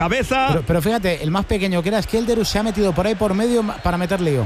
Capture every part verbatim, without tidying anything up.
cabeza. Pero, pero fíjate, el más pequeño que era Skelderus se ha metido por ahí por medio para meter lío.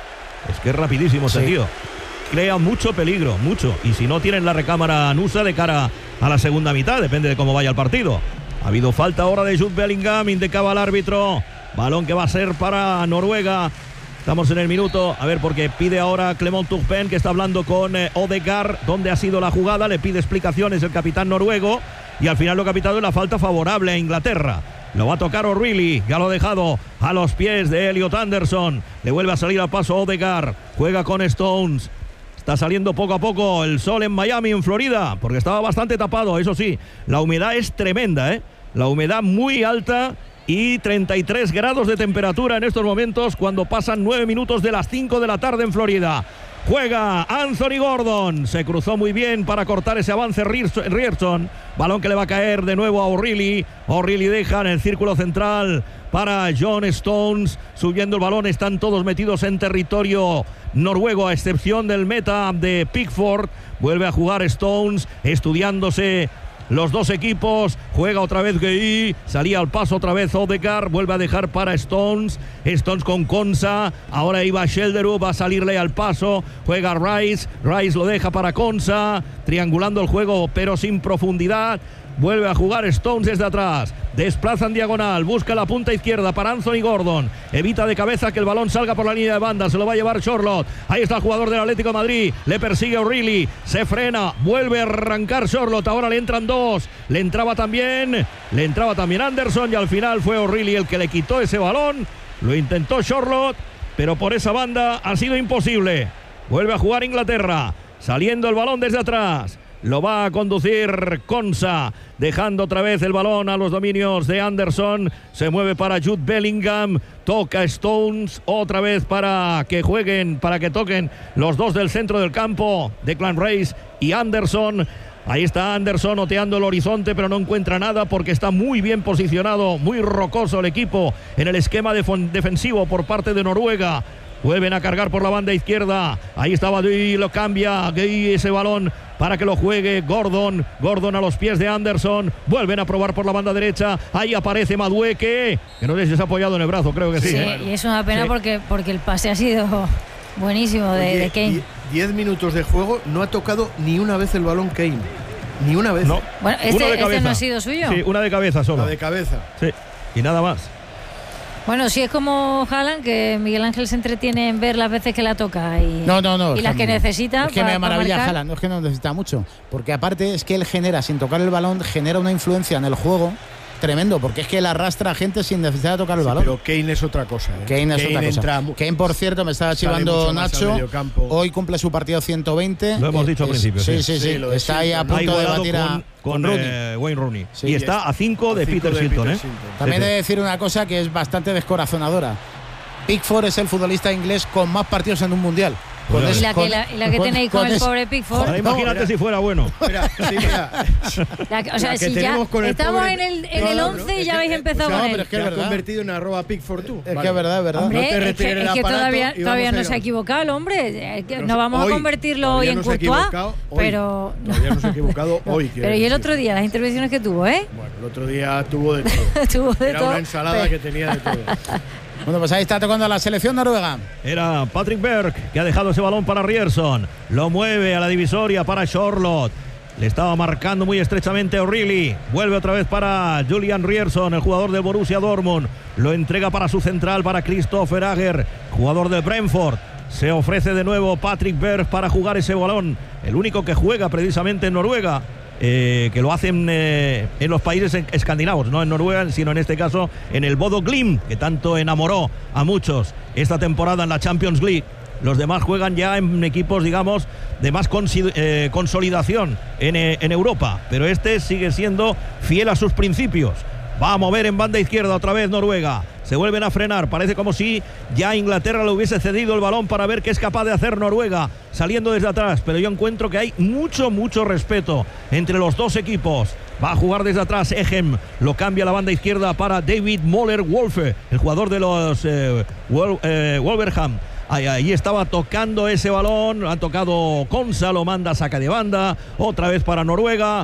Es que es rapidísimo ese Sí. tío. Crea mucho peligro, mucho. Y si no, tienen la recámara Nusa de cara a la segunda mitad, depende de cómo vaya el partido. Ha habido falta ahora de Jude Bellingham, indicaba el árbitro. Balón que va a ser para Noruega. Estamos en el minuto, a ver, porque pide ahora Clement Turpin, que está hablando con eh, Odegaard, dónde ha sido la jugada, le pide explicaciones el capitán noruego, y al final lo que ha pitado es la falta favorable a Inglaterra. Lo va a tocar O'Reilly, ya lo ha dejado a los pies de Elliot Anderson. Le vuelve a salir al paso Odegaard, juega con Stones. Está saliendo poco a poco el sol en Miami, en Florida, porque estaba bastante tapado, eso sí, la humedad es tremenda, ¿eh? La humedad muy alta. Y treinta y tres grados de temperatura en estos momentos cuando pasan nueve minutos de las cinco de la tarde en Florida. Juega Anthony Gordon. Se cruzó muy bien para cortar ese avance Ryerson. Balón que le va a caer de nuevo a O'Reilly. O'Reilly deja en el círculo central para John Stones. Subiendo el balón. Están todos metidos en territorio noruego, a excepción del meta de Pickford. Vuelve a jugar Stones, estudiándose los dos equipos. Juega otra vez Gueye, salía al paso otra vez Odegaard, vuelve a dejar para Stones. Stones con Konsa, ahora iba Skelderus, va a salirle al paso. Juega Rice, Rice lo deja para Konsa, triangulando el juego pero sin profundidad. Vuelve a jugar Stones desde atrás. Desplaza en diagonal. Busca la punta izquierda para Anthony Gordon. Evita de cabeza que el balón salga por la línea de banda. Se lo va a llevar Charlotte. Ahí está el jugador del Atlético de Madrid. Le persigue O'Reilly. Se frena. Vuelve a arrancar Charlotte. Ahora le entran dos. Le entraba también. Le entraba también Anderson. Y al final fue O'Reilly el que le quitó ese balón. Lo intentó Charlotte, pero por esa banda ha sido imposible. Vuelve a jugar Inglaterra. Saliendo el balón desde atrás. Lo va a conducir Konsa, dejando otra vez el balón a los dominios de Anderson. Se mueve para Jude Bellingham, toca Stones, otra vez para que jueguen, para que toquen los dos del centro del campo, Declan Rice y Anderson. Ahí está Anderson oteando el horizonte, pero no encuentra nada porque está muy bien posicionado, muy rocoso el equipo en el esquema def- defensivo por parte de Noruega. Vuelven a cargar por la banda izquierda. Ahí estaba Gueye, lo cambia Gueye, ese balón para que lo juegue Gordon. Gordon a los pies de Anderson. Vuelven a probar por la banda derecha. Ahí aparece Madueke, que no sé si se ha apoyado en el brazo, creo que sí. Sí, ¿eh? y es una pena Sí. porque, porque el pase ha sido buenísimo de, Oye, de Kane. die- diez minutos de juego, no ha tocado ni una vez el balón Kane. Ni una vez. No. Bueno, Uno de este, este cabeza. no ha sido suyo. Sí, una de cabeza solo. La de cabeza. Sí, y nada más. Bueno, si es como Haaland, que Miguel Ángel se entretiene en ver las veces que la toca y, No, no, no. y es las que necesita. Es que pa- me pa maravilla marcar. Haaland, no es que no necesita mucho. Porque aparte es que él genera, sin tocar el balón, genera una influencia en el juego tremendo, porque es que él arrastra a gente sin necesidad de tocar el Sí, balón. pero Kane es otra cosa. ¿eh? Kane es otra cosa. entra mu- Kane, por cierto, me estaba sale chivando mucho más al Nacho. mediocampo. Hoy cumple su partido ciento veinte. Lo hemos dicho al Es- principio, Sí, sí. sí, sí. Sí, lo de Está ahí a Shilton. Ha punto de igualado batir a, con, con, con Rooney. eh, Wayne Rooney. Sí, y está a cinco de a cinco Peter de Shilton, Peter ¿eh? Shilton. También Sí, he sí. de decir una cosa que es bastante descorazonadora. Pickford es el futbolista inglés con más partidos en un mundial. Con Pues Y es- la que, con- la, y la que tenéis con, el es- pobre Pickford. Ahora imagínate mira. si fuera bueno. Mira, sí, mira. La que- o sea, La que si ya tenemos con el estamos pobre- en el, en No, el no, once no, y es ya que- habéis o empezado sea, con pero él. es que Te es has verdad. convertido en arroba Pickford tú. Es Vale. que es verdad, es verdad. Hombre, No te es que, retires el es que aparato todavía, y vamos todavía a no ir se ha a- equivocado el hombre. Es que No no sé, vamos hoy, a convertirlo hoy todavía en no se ha Courtois, equivocado hoy. pero... Todavía no se ha equivocado hoy. quiero Pero y el decir. otro día, las intervenciones que tuvo, ¿eh? Bueno, el otro día tuvo de todo. Tuvo de Era todo, una ensalada pero- que tenía de todo. Bueno, pues ahí está tocando la selección noruega. Era Patrick Berg que ha dejado ese balón para Ryerson. Lo mueve a la divisoria para Charlotte. Le estaba marcando muy estrechamente O'Reilly. Vuelve otra vez para Julian Ryerson, el jugador del Borussia Dortmund. Lo entrega para su central, para Christopher Ager, jugador del Brentford. Se ofrece de nuevo Patrick Berg para jugar ese balón. El único que juega precisamente en Noruega. Eh, que lo hacen eh, en los países escandinavos, no en Noruega, sino en este caso en el Bodo Glimt, que tanto enamoró a muchos esta temporada en la Champions League. Los demás juegan ya en equipos, digamos, de más consi- eh, consolidación en, eh, en Europa, pero este sigue siendo fiel a sus principios. Va a mover en banda izquierda otra vez Noruega. Se vuelven a frenar. Parece como si ya Inglaterra le hubiese cedido el balón para ver qué es capaz de hacer Noruega saliendo desde atrás. Pero yo encuentro que hay mucho, mucho respeto entre los dos equipos. Va a jugar desde atrás Egem. Lo cambia a la banda izquierda para David Moller-Wolfe, el jugador de los eh, Wol- eh, Wolverhampton. Ahí, ahí estaba tocando ese balón. Ha tocado Konsa, lo manda, saca de banda. Otra vez para Noruega.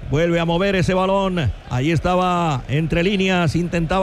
Vuelve a mover ese balón. Allí estaba entre líneas, intentaba